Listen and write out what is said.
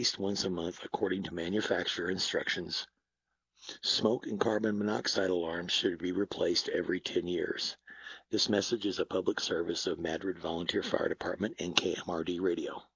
least once a month according to manufacturer instructions. Smoke and carbon monoxide alarms should be replaced every 10 years. This message is a public service of Madrid Volunteer Fire Department and KMRD Radio.